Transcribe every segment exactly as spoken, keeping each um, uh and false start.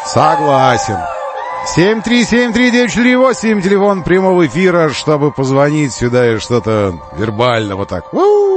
Согласен. семь три семь три девять четыре восемь, телефон прямого эфира, чтобы позвонить сюда и что-то вербально вот так.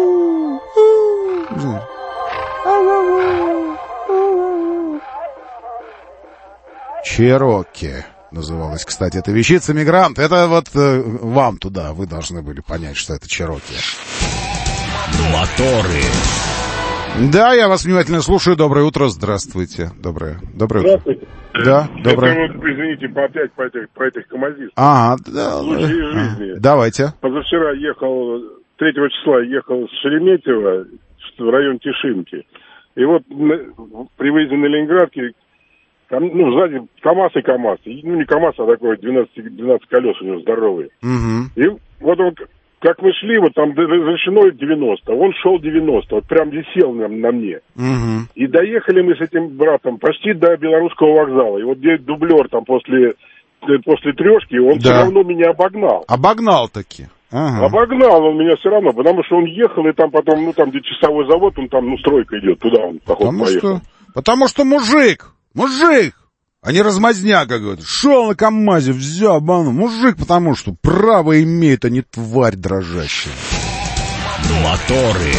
Чероки называлась, кстати, эта вещица «Мигрант». Это вот э, вам туда, вы должны были понять, что это Чероки. Моторы. Да, я вас внимательно слушаю. Доброе утро, здравствуйте. Доброе, доброе утро. Здравствуйте. Да, доброе. Это вот, извините, по опять про этих, про этих камазистов. Ага, да. Случаи жизни. Давайте. Позавчера ехал, третьего числа ехал с Шереметьево в район Тишинки. И вот при выезде на Ленинградке, ну, сзади КамАЗ и КамАЗ. Ну, не КамАЗ, а такой двенадцать, двенадцать колес у него здоровые. Угу. И вот он, как мы шли, вот там разрешено девяносто, он шел девяносто, вот прям висел на, на мне. Угу. И доехали мы с этим братом почти до Белорусского вокзала. И вот где дублер там после, после трешки, он да. все равно меня обогнал. Обогнал таки. Ага. Обогнал он меня все равно, потому что он ехал, и там потом, ну там где часовой завод, он там, ну стройка идет, туда он, походу, потому поехал. Что, потому что мужик, мужик, а не размазня, как говорят. Шел на КамАЗе, взял, обманул. Мужик, потому что право имеет, а не тварь дрожащая. Моторы.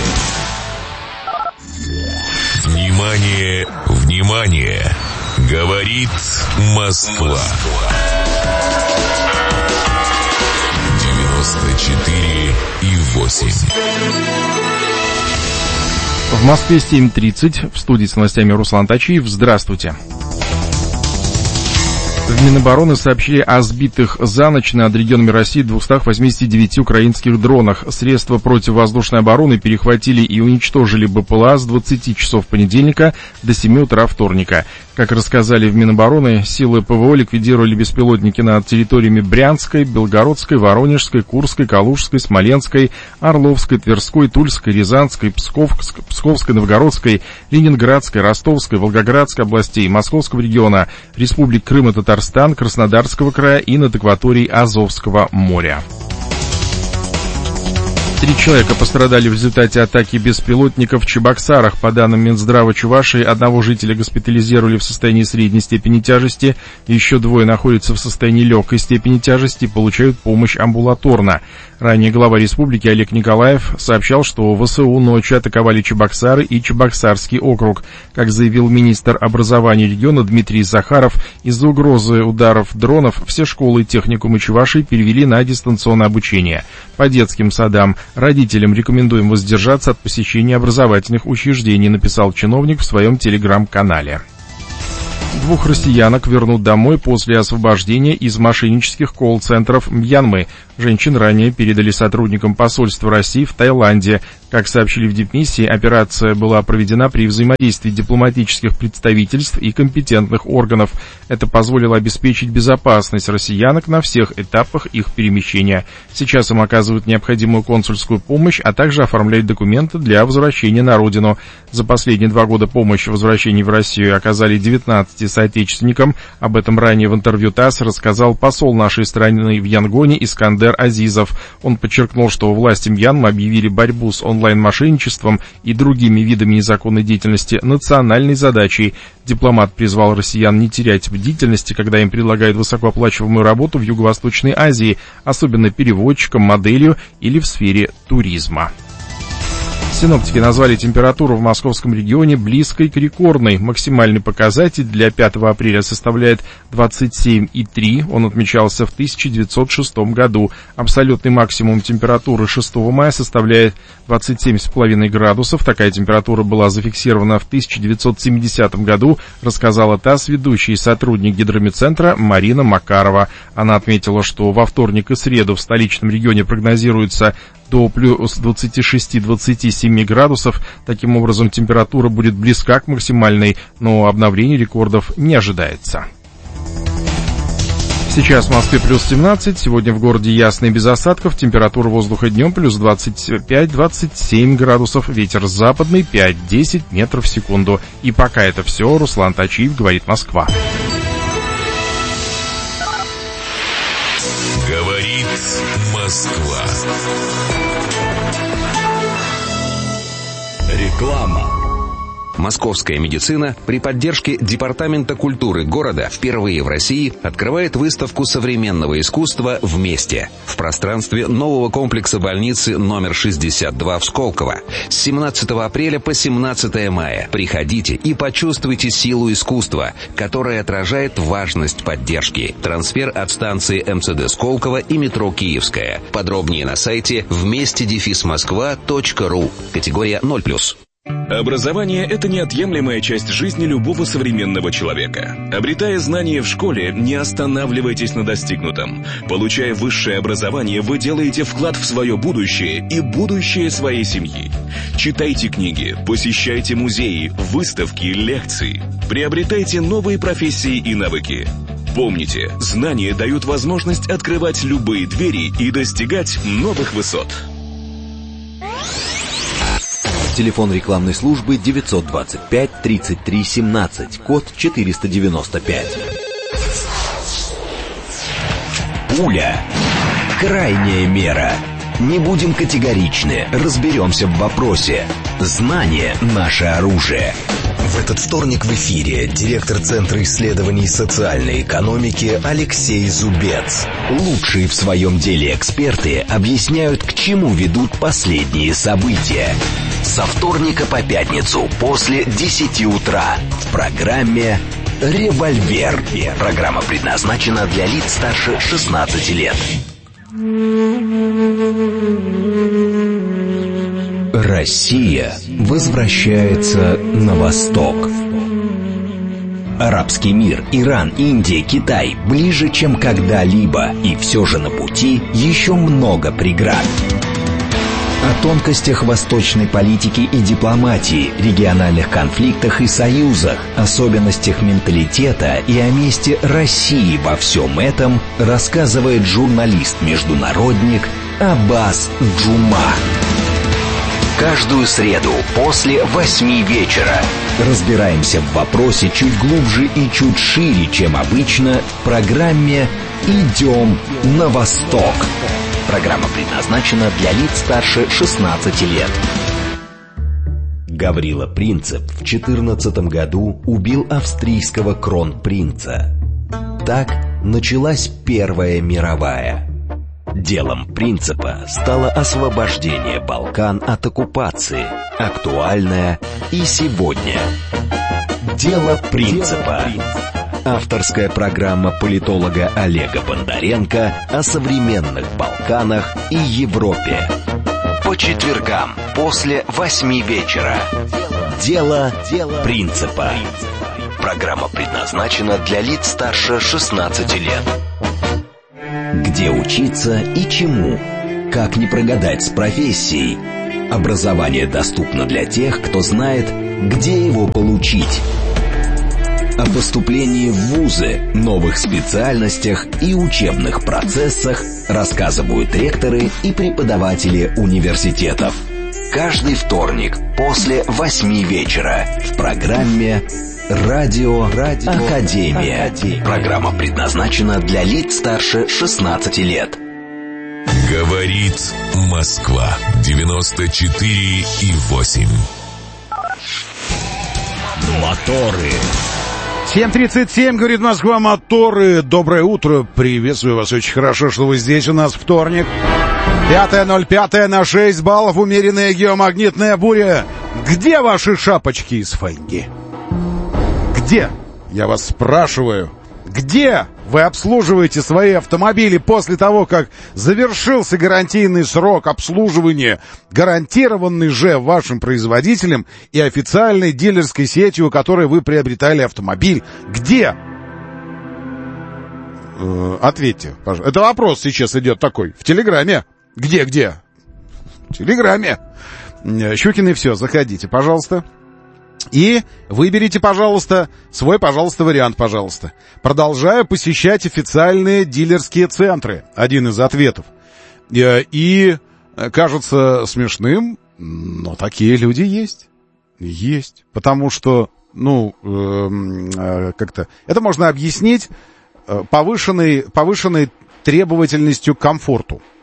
Внимание, внимание. Говорит Москва. девяносто четыре и восемь. В Москве семь тридцать. В студии с новостями Руслан Тачиев. Здравствуйте. В Минобороны сообщили о сбитых за ночь над регионами России двухстах восьмидесяти девяти украинских дронах. Средства противовоздушной обороны перехватили и уничтожили БПЛА с двадцати часов понедельника до семи утра вторника. Как рассказали в Минобороны, силы ПВО ликвидировали беспилотники над территориями Брянской, Белгородской, Воронежской, Курской, Калужской, Смоленской, Орловской, Тверской, Тульской, Рязанской, Псковской, Псковской, Новгородской, Ленинградской, Ростовской, Волгоградской областей, Московского региона, Республик Крым и Татарстан, Краснодарского края и над акваторией Азовского моря. Три человека пострадали в результате атаки беспилотников в Чебоксарах. По данным Минздрава Чувашии, одного жителя госпитализировали в состоянии средней степени тяжести, еще двое находятся в состоянии легкой степени тяжести и получают помощь амбулаторно. Ранее глава республики Олег Николаев сообщал, что ВСУ ночью атаковали Чебоксары и Чебоксарский округ. Как заявил министр образования региона Дмитрий Захаров, из-за угрозы ударов дронов все школы и техникумы Чувашии перевели на дистанционное обучение. По детским садам родителям рекомендуем воздержаться от посещения образовательных учреждений, написал чиновник в своем телеграм-канале. Двух россиянок вернут домой после освобождения из мошеннических колл-центров Мьянмы. Женщин ранее передали сотрудникам посольства России в Таиланде. Как сообщили в дипмиссии, операция была проведена при взаимодействии дипломатических представительств и компетентных органов. Это позволило обеспечить безопасность россиянок на всех этапах их перемещения. Сейчас им оказывают необходимую консульскую помощь, а также оформляют документы для возвращения на родину. За последние два года помощь в возвращении в Россию оказали девятнадцати соотечественникам. Об этом ранее в интервью ТАСС рассказал посол нашей страны в Янгоне Искандер Азизов. Он подчеркнул, что власти Мьянмы объявили борьбу с онлайн-мошенничеством и другими видами незаконной деятельности национальной задачей. Дипломат призвал россиян не терять бдительности, когда им предлагают высокооплачиваемую работу в Юго-Восточной Азии, особенно переводчиком, моделью или в сфере туризма. Синоптики назвали температуру в московском регионе близкой к рекордной. Максимальный показатель для пятого апреля составляет двадцать семь и три. Он отмечался в тысяча девятьсот шестом году. Абсолютный максимум температуры шестого мая составляет двадцать семь и пять градусов. Такая температура была зафиксирована в тысяча девятьсот семидесятом году, рассказала ТАСС ведущий сотрудник гидрометцентра Марина Макарова. Она отметила, что во вторник и среду в столичном регионе прогнозируется до плюс двадцати шести — двадцати семи градусов. Таким образом, температура будет близка к максимальной, но обновление рекордов не ожидается. Сейчас в Москве плюс семнадцать, сегодня в городе ясно и без осадков, температура воздуха днем плюс двадцать пять — двадцать семь градусов, ветер западный пять — десять метров в секунду. И пока это все, Руслан Тачиев, говорит Москва. Говорит Москва. Реклама. Московская медицина при поддержке Департамента культуры города впервые в России открывает выставку современного искусства «Вместе» в пространстве нового комплекса больницы номер шестьдесят два в Сколково. С семнадцатого апреля по семнадцатое мая приходите и почувствуйте силу искусства, которое отражает важность поддержки. Трансфер от станции эм цэ дэ Сколково и метро Киевская. Подробнее на сайте вместе дефис москва точка ру. Категория ноль плюс. Образование – это неотъемлемая часть жизни любого современного человека. Обретая знания в школе, не останавливайтесь на достигнутом. Получая высшее образование, вы делаете вклад в свое будущее и будущее своей семьи. Читайте книги, посещайте музеи, выставки, лекции. Приобретайте новые профессии и навыки. Помните, знания дают возможность открывать любые двери и достигать новых высот. Телефон рекламной службы девятьсот двадцать пять тридцать три семнадцать, код четыреста девяносто пять. Пуля. Крайняя мера. Не будем категоричны, разберемся в вопросе. Знание – наше оружие. В этот вторник в эфире директор Центра исследований социальной экономики Алексей Зубец. Лучшие в своем деле эксперты объясняют, к чему ведут последние события. Со вторника по пятницу после десяти утра в программе «Револьвер». Программа предназначена для лиц старше шестнадцати лет. Россия возвращается на восток. Арабский мир, Иран, Индия, Китай ближе, чем когда-либо, и все же на пути еще много преград. О тонкостях восточной политики и дипломатии, региональных конфликтах и союзах, особенностях менталитета и о месте России во всем этом рассказывает журналист-международник Аббас Джума. Каждую среду после восьми вечера разбираемся в вопросе чуть глубже и чуть шире, чем обычно, в программе «Идем на восток». Программа предназначена для лиц старше шестнадцати лет. Гаврила Принцип в четырнадцатом году убил австрийского кронпринца. Так началась Первая мировая. Делом Принципа стало освобождение Балкан от оккупации, актуальное и сегодня. Дело Принципа. Авторская программа политолога Олега Бондаренко о современных Балканах и Европе. По четвергам после восьми вечера. Дело Принципа. Программа предназначена для лиц старше шестнадцати лет. Где учиться и чему? Как не прогадать с профессией? Образование доступно для тех, кто знает, где его получить. О поступлении в вузы, новых специальностях и учебных процессах рассказывают ректоры и преподаватели университетов. Каждый вторник после восьми вечера в программе «Радио, Радио Академия». Академия. Программа предназначена для лиц старше шестнадцати лет. Говорит Москва. девяносто четыре и восемь. Моторы. семь тридцать семь, говорит Москва, моторы. Доброе утро, приветствую вас, очень хорошо, что вы здесь, у нас вторник. пятое ноль пятое на шесть баллов, умеренная геомагнитная буря. Где ваши шапочки из фольги? Где? Я вас спрашиваю, где вы обслуживаете свои автомобили после того, как завершился гарантийный срок обслуживания, гарантированный же вашим производителем и официальной дилерской сетью, у которой вы приобретали автомобиль? Где? Э, ответьте, пожалуйста. Это вопрос сейчас идет такой. В Телеграме. Где-где? В Телеграме. Щукин и все, заходите, пожалуйста. И выберите, пожалуйста, свой, пожалуйста, вариант, пожалуйста. Продолжаю посещать официальные дилерские центры. Один из ответов. И кажется смешным, но такие люди есть. Есть. Потому что, ну, э, как-то... Это можно объяснить повышенной, повышенной требовательностью к комфорту.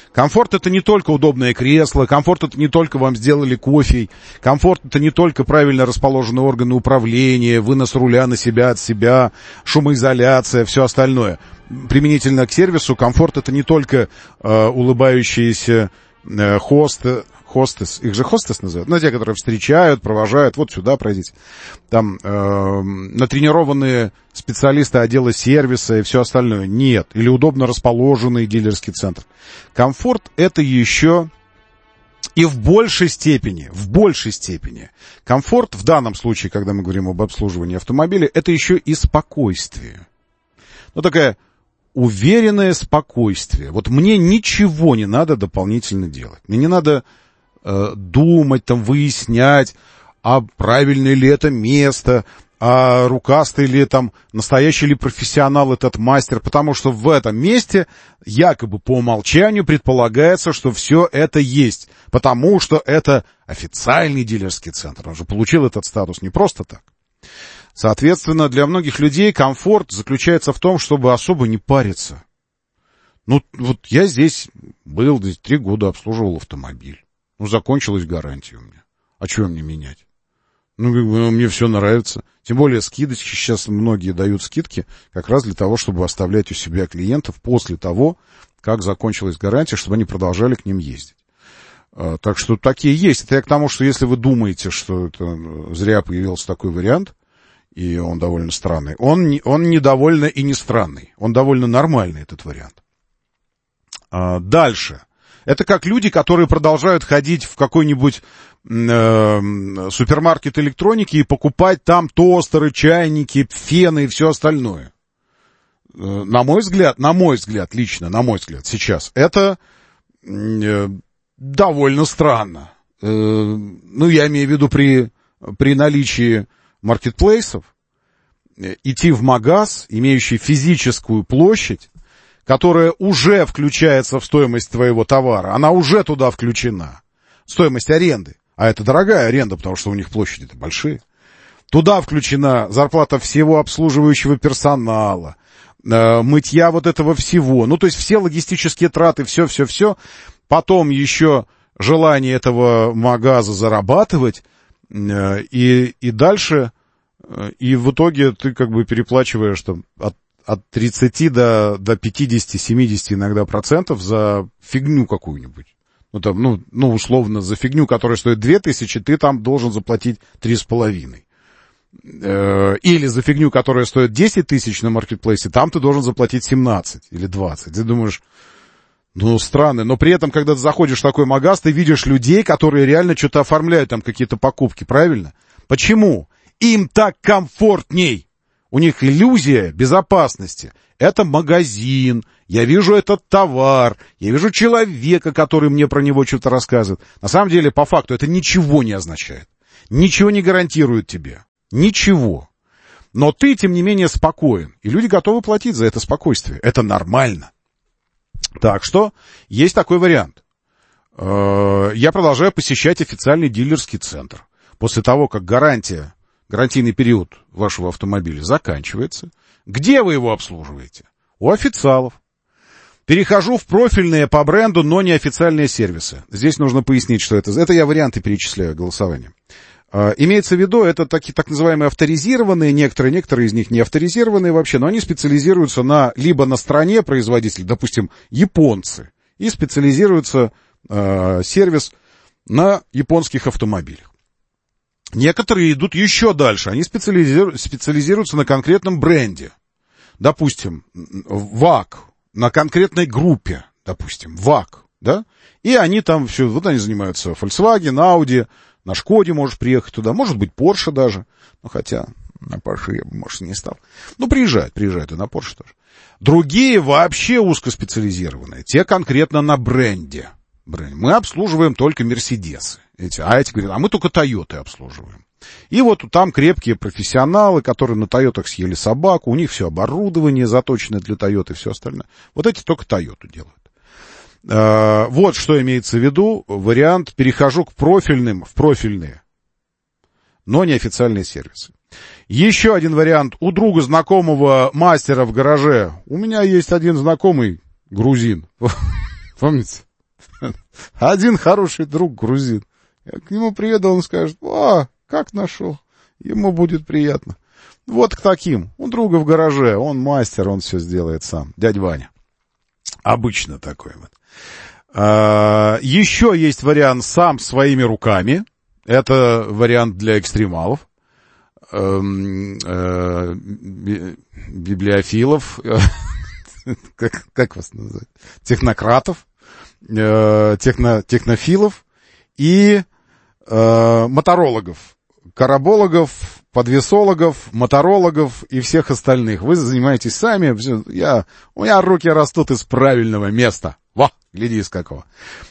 Комфорт — это не только удобное кресло, комфорт — это не только вам сделали кофе, комфорт — это не только правильно расположенные органы управления, вынос руля на себя, от себя, шумоизоляция, все остальное. Применительно к сервису, комфорт — это не только э, улыбающиеся э, хосты, хостес, их же хостес называют, ну, те, которые встречают, провожают, вот сюда пройдите. Там э, натренированные специалисты отдела сервиса и все остальное. Нет. Или удобно расположенный дилерский центр. Комфорт — это еще и в большей степени, в большей степени. Комфорт в данном случае, когда мы говорим об обслуживании автомобиля, это еще и спокойствие. Ну, такая уверенное спокойствие. Вот мне ничего не надо дополнительно делать. Мне не надо думать, там, выяснять, а правильное ли это место, а рукастый ли там, настоящий ли профессионал этот мастер, потому что в этом месте якобы по умолчанию предполагается, что все это есть, потому что это официальный дилерский центр, он же получил этот статус не просто так. Соответственно, для многих людей комфорт заключается в том, чтобы особо не париться. Ну, вот я здесь был, здесь три года обслуживал автомобиль. Ну, закончилась гарантия у меня. А что мне менять? Ну, мне все нравится. Тем более скидочки. Сейчас многие дают скидки как раз для того, чтобы оставлять у себя клиентов после того, как закончилась гарантия, чтобы они продолжали к ним ездить. Так что такие есть. Это я к тому, что если вы думаете, что это зря появился такой вариант, и он довольно странный, он не, он не довольно и не странный. Он довольно нормальный, этот вариант. А дальше. Это как люди, которые продолжают ходить в какой-нибудь э, супермаркет электроники и покупать там тостеры, чайники, фены и все остальное. Э, на мой взгляд, на мой взгляд, лично, на мой взгляд, сейчас, это э, довольно странно. Э, ну, я имею в виду при, при наличии маркетплейсов, э, идти в магаз, имеющий физическую площадь, которая уже включается в стоимость твоего товара, она уже туда включена. Стоимость аренды. А это дорогая аренда, потому что у них площади-то большие. Туда включена зарплата всего обслуживающего персонала, э, мытья вот этого всего. Ну, то есть все логистические траты, все-все-все. Потом еще желание этого магаза зарабатывать. Э, и, и дальше. Э, и в итоге ты как бы переплачиваешь там от от тридцати до, до пятидесяти-семидесяти иногда процентов за фигню какую-нибудь. Ну, там, ну, ну, условно, за фигню, которая стоит две тысячи, ты там должен заплатить три с половиной. Или за фигню, которая стоит десять тысяч на маркетплейсе, там ты должен заплатить семнадцать или двадцать. Ты думаешь, ну, странно. Но при этом, когда ты заходишь в такой магаз, ты видишь людей, которые реально что-то оформляют, там какие-то покупки, правильно? Почему? Им так комфортней. У них иллюзия безопасности. Это магазин, я вижу этот товар, я вижу человека, который мне про него что-то рассказывает. На самом деле, по факту, это ничего не означает. Ничего не гарантирует тебе. Ничего. Но ты, тем не менее, спокоен. И люди готовы платить за это спокойствие. Это нормально. Так что, есть такой вариант. Я продолжаю посещать официальный дилерский центр. После того, как гарантия... гарантийный период вашего автомобиля заканчивается. Где вы его обслуживаете? У официалов. Перехожу в профильные по бренду, но не официальные сервисы. Здесь нужно пояснить, что это. Это я варианты перечисляю голосования. А, имеется в виду, это такие так называемые авторизированные, некоторые, некоторые из них не авторизированные вообще, но они специализируются на, либо на стране производителя, допустим, японцы, и специализируется а, сервис на японских автомобилях. Некоторые идут еще дальше. Они специализиру... специализируются на конкретном бренде. Допустим, ВАК. На конкретной группе. Допустим, ВАК. Да? И они там все... Вот они занимаются Volkswagen, Audi. На Шкоде можешь приехать туда. Может быть, Porsche даже. Ну, хотя на Porsche я бы, может, не стал. Ну, приезжают, приезжают и на Porsche тоже. Другие вообще узкоспециализированные. Те конкретно на бренде. Мы обслуживаем только Мерседесы. Эти, а эти говорят, а мы только Тойоты обслуживаем. И вот там крепкие профессионалы, которые на Тойотах съели собаку, у них все оборудование заточено для Тойоты и все остальное. Вот эти только Тойоту делают. А, вот что имеется в виду. Вариант, перехожу к профильным, в профильные, но неофициальные сервисы. Еще один вариант. У друга знакомого мастера в гараже. У меня есть один знакомый грузин. Помните? Один хороший друг грузин. Я к нему приеду, он скажет: «А, как нашел?» Ему будет приятно. Вот к таким. У друга в гараже, он мастер, он все сделает сам. Дядя Ваня. Обычно такой вот. А, еще есть вариант сам своими руками. Это вариант для экстремалов. Библиофилов, как, как вас называют, технократов, техно, технофилов и э, моторологов, карабологов, подвесологов, моторологов и всех остальных. Вы занимаетесь сами. Я, у меня руки растут из правильного места. Во, гляди из какого.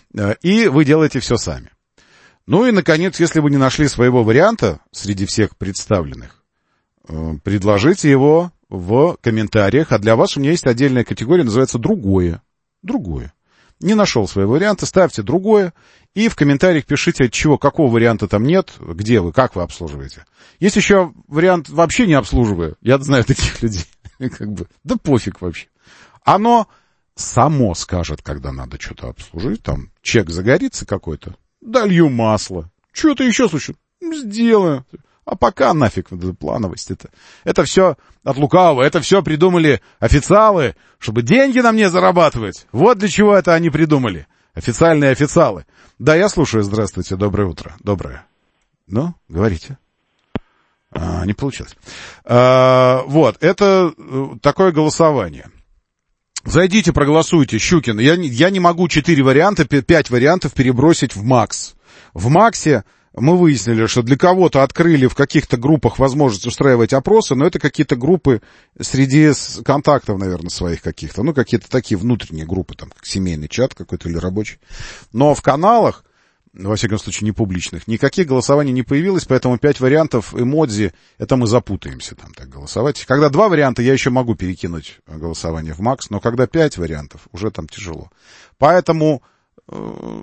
И вы делаете все сами. Ну и, наконец, если вы не нашли своего варианта среди всех представленных, предложите его в комментариях. А для вас у меня есть отдельная категория, называется «Другое». Другое. Не нашел своего варианта, ставьте «Другое». И в комментариях пишите, от чего, какого варианта там нет, где вы, как вы обслуживаете. Есть еще вариант «Вообще не обслуживаю». Я знаю таких людей. Как бы, да пофиг вообще. Оно само скажет, когда надо что-то обслужить. Там чек загорится какой-то. Долью масло. Что-то еще случится. Сделаю. А пока нафиг плановость. Это, это все от лукавого. Это все придумали официалы, чтобы деньги на мне зарабатывать. Вот для чего это они придумали. Официальные официалы. Да, я слушаю. Здравствуйте. Доброе утро. Доброе. Ну, говорите. А, не получилось. А, вот. Это такое голосование. Зайдите, проголосуйте, Щукин. Я, я не могу четыре варианта, пять вариантов перебросить в Макс. В Максе мы выяснили, что для кого-то открыли в каких-то группах возможность устраивать опросы, но это какие-то группы среди контактов, наверное, своих каких-то. Ну, какие-то такие внутренние группы, там, как семейный чат какой-то или рабочий. Но в каналах, во всяком случае, не публичных, никаких голосований не появилось, поэтому пять вариантов эмодзи, это мы запутаемся там так голосовать. Когда два варианта, я еще могу перекинуть голосование в Макс, но когда пять вариантов, уже там тяжело. Поэтому э,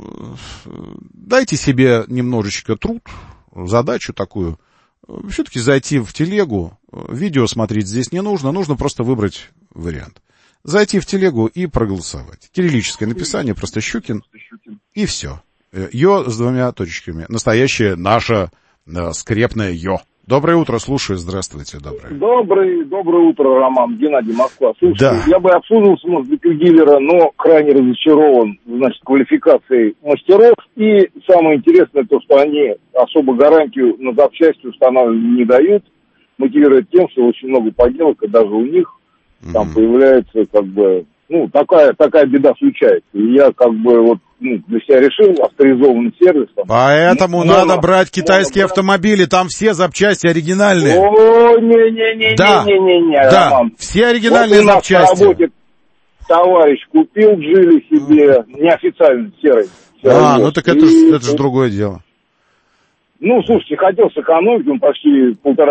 дайте себе немножечко труд, задачу такую, все-таки зайти в телегу, видео смотреть здесь не нужно, нужно просто выбрать вариант. Зайти в телегу и проголосовать. Кириллическое написание, просто Щукин, и все. Йо с двумя точечками. Настоящее наше э, скрепное йо. Доброе утро, слушаю. Здравствуйте, доброе. Доброе, доброе утро, Роман. Геннадий, Москва. Слушай, да. Я бы обслуживался, может быть, у дилера, но крайне разочарован, значит, квалификацией мастеров. И самое интересное то, что они особо гарантию на запчасти устанавливать не дают. Мотивируют тем, что очень много поделок, и даже у них mm-hmm. там появляется, как бы, ну, такая, такая беда случается. И я, как бы, вот, ну, для себя решил, авторизованный сервис. Там, Поэтому ну, надо можно, брать китайские брать... автомобили, там все запчасти оригинальные. О, не-не-не-не-не-не, да, не, да, Роман. все оригинальные вот у нас запчасти. На работе товарищ купил Джили себе, неофициально серый. серый А, воз. ну так это, и... это же другое дело. Ну, слушайте, хотел сэкономить, он почти полтора